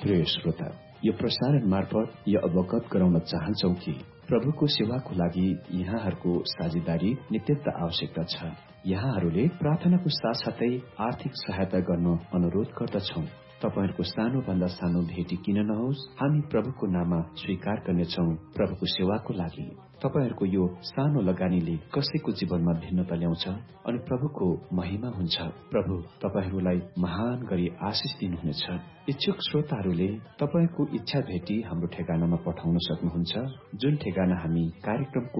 प्रिय श्रोता, यो प्रसारण मार्फत यो अवगत गराउन चाहन्छौ कि प्रभुको सेवाको लागि यहाँहरूको साझेदारी नित्यन्त आवश्यकता छ। यहाँहरूले प्रार्थनाको साथसाथै आर्थिक सहायता गर्न अनुरोध गर्दछौ। तपाईहरूको सानो भन्दा सानो भेटी किन नहोस्, हामी प्रभुको नाममा स्वीकार गर्नेछौ प्रभुको सेवाको लागि। तपाईहरूको यो सानो लगानीले कसैको जीवनमा भिन्नता ल्याउँछ अनि प्रभुको महिमा हुन्छ। प्रभु तपाईहरूलाई महान गरी आशिष दिनुहुनेछ। इच्छुक श्रोताहरूले तपाईको इच्छा भेटी हाम्रो ठेगानामा पठाउन सक्नुहुन्छ, जुन ठेगाना हामी कार्यक्रमको